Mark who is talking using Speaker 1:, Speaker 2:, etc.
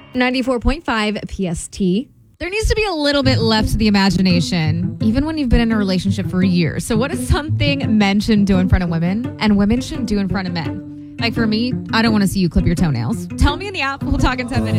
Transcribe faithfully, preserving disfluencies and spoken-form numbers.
Speaker 1: ninety-four point five P S T.
Speaker 2: There needs to be a little bit left to the imagination, even when you've been in a relationship for years. So what is something men shouldn't do in front of women and women shouldn't do in front of men? Like for me, I don't want to see you clip your toenails. Tell me in the app. We'll talk in ten minutes.